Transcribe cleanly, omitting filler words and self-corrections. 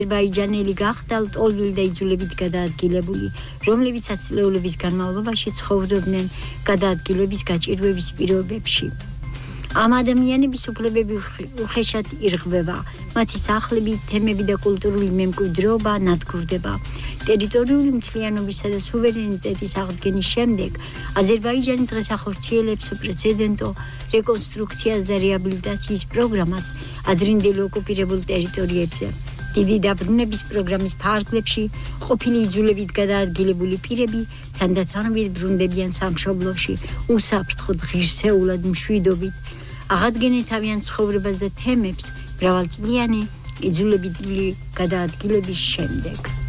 აზერბაიჯანელი გახდა ლტოლვილ და იძულებით გადაადგილებული, რომლებიც ათწლეულების განმავლობაში ცხოვრობდნენ გადაადგილების გაჭირვების პირობებში. ამ ადამიანების უფლებები უხეშად ირღვევა, მათი სახლები, თემები და კულტურული მემკვიდრეობა ნადგურდება. ტერიტორიული მთლიანობისა და სუვერენიტეტის აღდგენის შემდეგ აზერბაიჯანი დღეს ახორციელებს უპრეცედენტო რეკონსტრუქციას და რეაბილიტაციის პროგრამას ადრინდელი ოკუპირებულ ტერიტორიებზე. დიდი დაბრუნების პროგრამის ფარგლებში ყოფილი იძულებით გადაადგილებული პირები თანდათანობით ბრუნდებიან სამშობლოში, უსაფრთხოდ ღირსეულად მშვიდობით, აღადგენენ თავიანთ ცხოვრებას და თემებს მრავალწლიანი იძულებითი გადაადგილების შემდეგ.